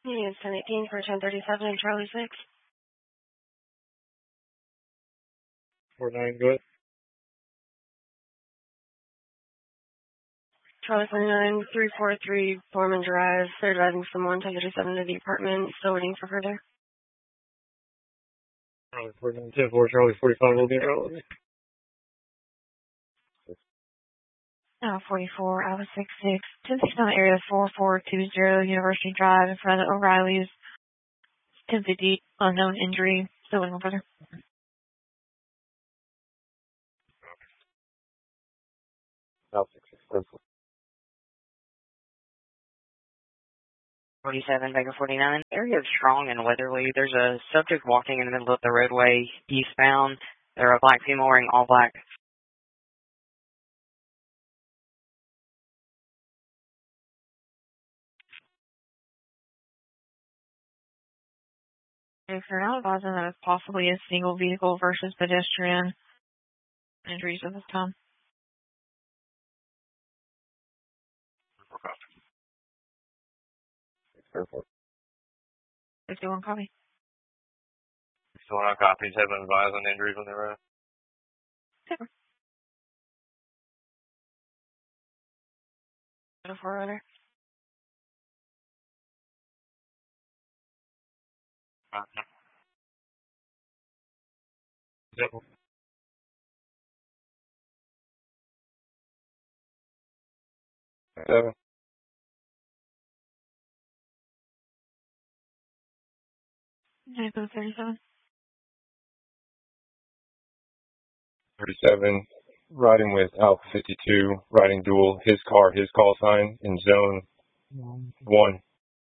It's 1018 for 1037 and Charlie 6. 49, go ahead. Charlie 29, 343 Foreman Drive. They're driving someone 1037 to the apartment. Still waiting for further. Charlie 49, 10-4, Charlie 45 will be relevant. 44, Alpha 66. 1069 area 4420 University Drive in front of O'Reilly's. 1050, unknown injury. Still waiting for further. Alpha 66, 47, Vega 49. Area of Strong and Weatherly. There's a subject walking in the middle of the roadway eastbound. They're a black female wearing all black. If you're not advising that it's possibly a single vehicle versus pedestrian injuries at this time. 51 copy. Still not copies have been advised on injuries on their road. Super. 4 other. Yep. 7. 37. 37, riding with Alpha 52, riding dual, his car, his call sign in zone 1.